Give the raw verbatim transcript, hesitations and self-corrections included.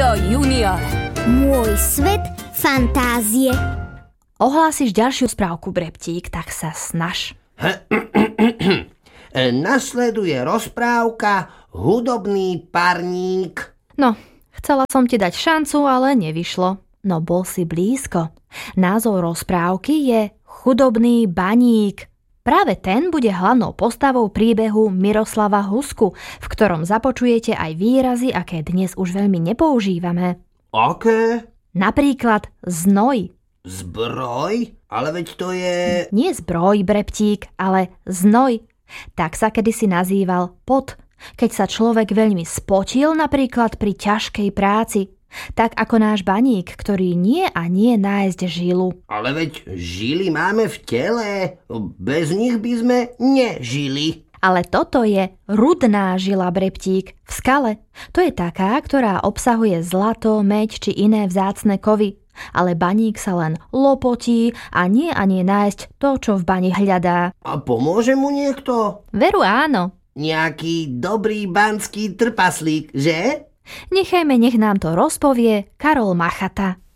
Leo junior. Môj svet fantázie. Ohlásiš ďalšiu správku, Breptík, tak sa snaž. Nasleduje rozprávka Hudobný parník. No, chcela som ti dať šancu, ale nevyšlo. No bol si blízko. Názov rozprávky je Chudobný baník. Práve ten bude hlavnou postavou príbehu Miroslava Husku, v ktorom započujete aj výrazy, aké dnes už veľmi nepoužívame. Aké? Napríklad znoj. Zbroj? Ale veď to je... Nie zbroj, Breptík, ale znoj. Tak sa kedysi nazýval pot, keď sa človek veľmi spotil napríklad pri ťažkej práci. Tak ako náš baník, ktorý nie a nie nájsť žilu. Ale veď žily máme v tele. Bez nich by sme nežili. Ale toto je rudná žila, Breptík, v skale. To je taká, ktorá obsahuje zlato, meď či iné vzácne kovy. Ale baník sa len lopotí a nie a nie nájsť to, čo v bani hľadá. A pomôže mu niekto? Veru áno. Nejaký dobrý banský trpaslík, že? Nechajme, nech nám to rozpovie Karol Machata.